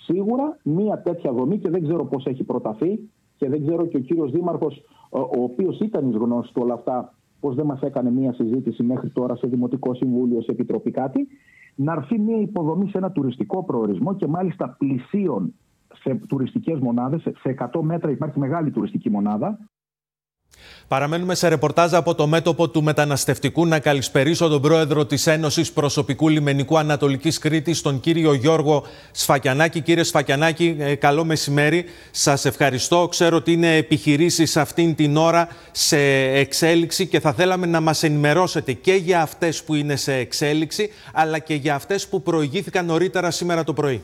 σίγουρα μία τέτοια δομή, και δεν ξέρω πώς έχει προταθεί και δεν ξέρω και ο κύριος Δήμαρχος, ο οποίος ήταν εις γνώση του όλα αυτά, πώς δεν μας έκανε μία συζήτηση μέχρι τώρα σε Δημοτικό Συμβούλιο, σε Επιτροπή κάτι, να έρθει μία υποδομή σε ένα τουριστικό προορισμό και μάλιστα πλησίων σε τουριστικές μονάδες. Σε 100 μέτρα υπάρχει μεγάλη τουριστική μονάδα. Παραμένουμε σε ρεπορτάζ από το μέτωπο του μεταναστευτικού. Να καλησπερίσω τον πρόεδρο της Ένωσης Προσωπικού Λιμενικού Ανατολικής Κρήτης, τον κύριο Γιώργο Σφακιανάκη. Κύριε Σφακιανάκη, καλό μεσημέρι. Σας ευχαριστώ. Ξέρω ότι είναι επιχειρήσεις αυτήν την ώρα σε εξέλιξη και θα θέλαμε να μας ενημερώσετε και για αυτές που είναι σε εξέλιξη, αλλά και για αυτές που προηγήθηκαν νωρίτερα σήμερα το πρωί.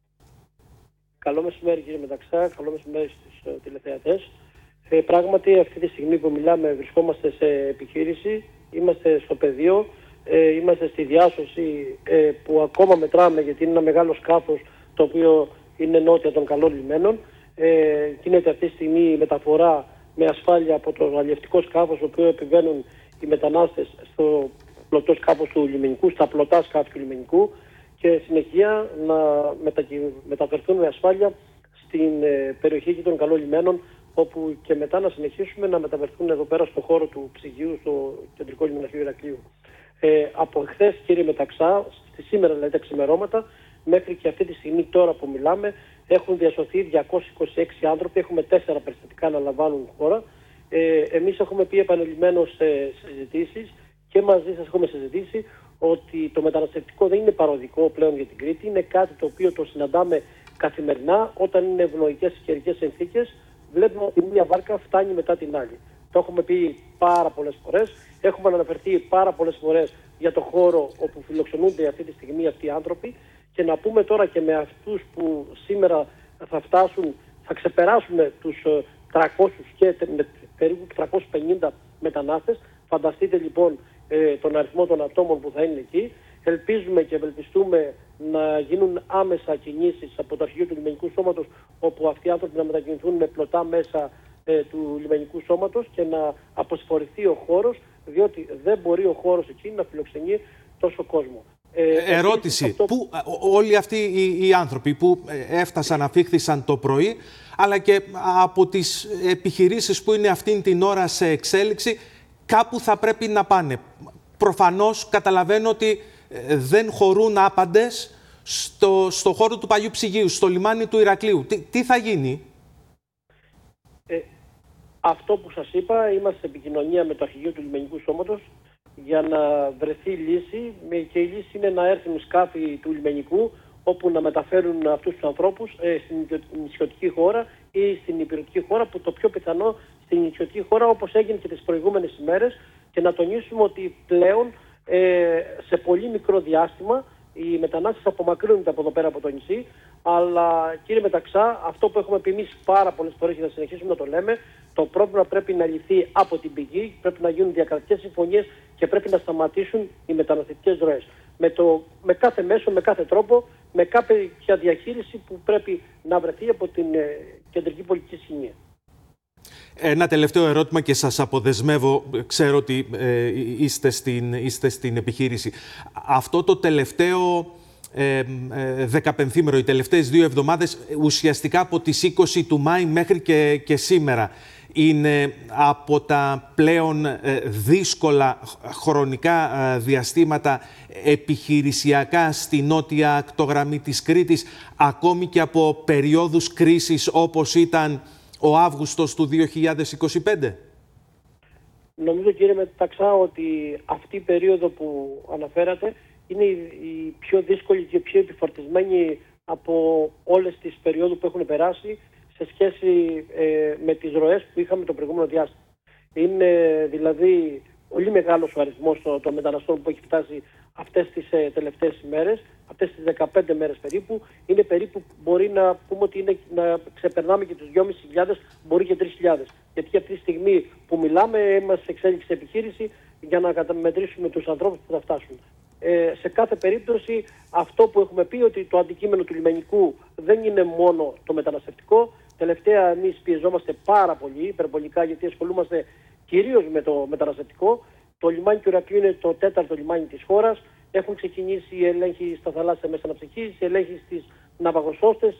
Καλό μεσημέρι, κύριε Μεταξά. Καλό μεσημέρι στους τηλεθεατές. Πράγματι, αυτή τη στιγμή που μιλάμε, βρισκόμαστε σε επιχείρηση, είμαστε στο πεδίο, είμαστε στη διάσωση που ακόμα μετράμε, γιατί είναι ένα μεγάλο σκάφος το οποίο είναι νότια των καλών λιμένων. Γίνεται αυτή τη στιγμή η μεταφορά με ασφάλεια από το αλλιευτικό σκάφος, το οποίο επιβαίνουν οι μετανάστες στο πλωτό σκάφος του λιμενικού, στα πλωτά σκάφη του λιμενικού, και συνεχεία να μεταφερθούν με ασφάλεια στην περιοχή των καλών λιμένων, όπου και μετά να συνεχίσουμε να μεταβερθούν εδώ πέρα στο χώρο του ψυγείου, στο κεντρικό λιμεναρχείο Ηρακλείου. Από χθες, κύριε Μεταξά, στη σήμερα δηλαδή τα ξημερώματα, μέχρι και αυτή τη στιγμή τώρα που μιλάμε, έχουν διασωθεί 226 άνθρωποι, έχουμε 4 περιστατικά να λαμβάνουν χώρα. Εμείς έχουμε πει επανειλημμένως σε συζητήσεις και μαζί σας έχουμε συζητήσει ότι το μεταναστευτικό δεν είναι παροδικό πλέον για την Κρήτη, είναι κάτι το οποίο το συναντάμε καθημερινά όταν είναι ευνοϊκές καιρικές συνθήκες. Βλέπουμε ότι μία βάρκα φτάνει μετά την άλλη. Το έχουμε πει πάρα πολλές φορές. Έχουμε αναφερθεί πάρα πολλές φορές για το χώρο όπου φιλοξενούνται αυτή τη στιγμή αυτοί οι άνθρωποι. Και να πούμε τώρα και με αυτούς που σήμερα θα φτάσουν, θα ξεπεράσουμε τους 300 και με περίπου 350 μετανάστες. Φανταστείτε λοιπόν τον αριθμό των ατόμων που θα είναι εκεί. Ελπίζουμε και ευελπιστούμε να γίνουν άμεσα κινήσεις από το αρχηγείο του λιμενικού σώματος, όπου αυτοί οι άνθρωποι να μετακινηθούν με πλωτά μέσα του λιμενικού σώματος και να αποσφορηθεί ο χώρος, διότι δεν μπορεί ο χώρος εκεί να φιλοξενεί τόσο κόσμο. Ερώτηση. Πού, όλοι αυτοί οι άνθρωποι που έφτασαν, αφήχθησαν το πρωί, αλλά και από τις επιχειρήσεις που είναι αυτήν την ώρα σε εξέλιξη, κάπου θα πρέπει να πάνε. Προφανώς καταλαβαίνω ότι δεν χωρούν άπαντες στο χώρο του παλιού ψυγείου, στο λιμάνι του Ηρακλείου. Τι θα γίνει? Αυτό που σας είπα, είμαστε σε επικοινωνία με το αρχηγείο του λιμενικού σώματος για να βρεθεί λύση, και η λύση είναι να έρθουν σκάφη του λιμενικού όπου να μεταφέρουν αυτούς τους ανθρώπους στην νησιωτική χώρα ή στην υπηρετική χώρα, που το πιο πιθανό στην νησιωτική χώρα, όπως έγινε και τις προηγούμενες ημέρες, και να τονίσουμε ότι πλέον σε πολύ μικρό διάστημα οι μετανάστες απομακρύνονται από εδώ πέρα από το νησί. Αλλά κύριε Μεταξά, αυτό που έχουμε πει εμείς πάρα πολλές φορές και θα συνεχίσουμε να το λέμε, το πρόβλημα πρέπει να λυθεί από την πηγή, πρέπει να γίνουν διακρατικές συμφωνίες και πρέπει να σταματήσουν οι μεταναστευτικές ροές. Με κάθε μέσο, με κάθε τρόπο, με κάποια διαχείριση που πρέπει να βρεθεί από την κεντρική πολιτική σκηνή. Ένα τελευταίο ερώτημα και σας αποδεσμεύω, ξέρω ότι είστε στην επιχείρηση. Αυτό το τελευταίο 15ήμερο, οι τελευταίες 2 εβδομάδες, ουσιαστικά από τις 20 του Μάη μέχρι και σήμερα, είναι από τα πλέον δύσκολα χρονικά διαστήματα επιχειρησιακά στη νότια ακτογραμμή της Κρήτης, ακόμη και από περιόδους κρίσης όπως ήταν ο Αύγουστος του 2025. Νομίζω, κύριε Μεταξά, ότι αυτή η περίοδο που αναφέρατε είναι η πιο δύσκολη και πιο επιφορτισμένη από όλες τις περιόδους που έχουν περάσει σε σχέση με τις ροές που είχαμε το προηγούμενο διάστημα. Είναι δηλαδή πολύ μεγάλος ο αριθμός των μεταναστών που έχει φτάσει αυτές τις τελευταίες ημέρες, αυτές τις 15 μέρες περίπου. Είναι περίπου, μπορεί να πούμε ότι είναι, να ξεπερνάμε και τους 2.500, μπορεί και 3.000. Γιατί αυτή τη στιγμή που μιλάμε είμαστε σε εξέλιξη επιχείρηση για να καταμετρήσουμε τους ανθρώπους που θα φτάσουν. Σε κάθε περίπτωση, αυτό που έχουμε πει, ότι το αντικείμενο του λιμενικού δεν είναι μόνο το μεταναστευτικό. Τελευταία εμείς πιεζόμαστε πάρα πολύ, υπερβολικά, γιατί ασχολούμαστε κυρίως με το μεταναστευτικό. Το λιμάνι του Ηρακλείου είναι το 4ο λιμάνι της χώρας. Έχουν ξεκινήσει οι ελέγχοι στα θαλάσσια μέσα αναψυχής, οι ελέγχοι στις ναυαγοσώστες,